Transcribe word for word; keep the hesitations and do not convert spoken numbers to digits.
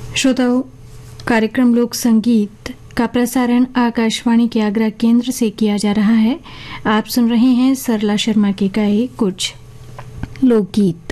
श्रोताओं, कार्यक्रम लोक संगीत का प्रसारण आकाशवाणी के आगरा केंद्र से किया जा रहा है। आप सुन रहे हैं सरला शर्मा के गाए कुछ लोकगीत।